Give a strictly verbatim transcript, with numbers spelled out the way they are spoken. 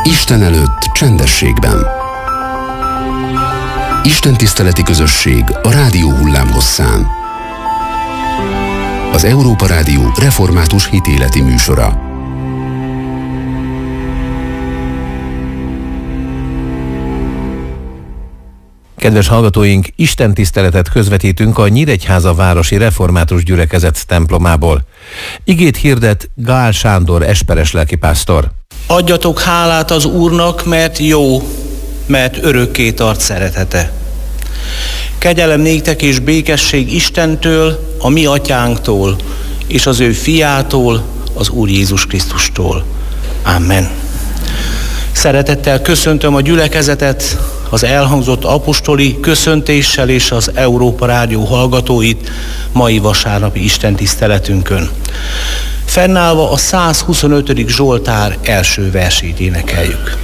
Isten előtt csendességben. Isten tiszteleti közösség a rádió hullámhosszán. Az Európa Rádió református hitéleti műsora. Kedves hallgatóink, Isten tiszteletet közvetítünk a Nyíregyháza városi református gyülekezet templomából. Igét hirdet Gál Sándor esperes lelkipásztor. Adjatok hálát az Úrnak, mert jó, mert örökké tart szeretete. Kegyelem néktek és békesség Istentől, a mi atyánktól, és az ő fiától, az Úr Jézus Krisztustól. Amen. Szeretettel köszöntöm a gyülekezetet, az elhangzott apostoli köszöntéssel és az Európa Rádió hallgatóit mai vasárnapi istentiszteletünkön. Fennállva a százhuszonötödik Zsoltár első versét énekeljük.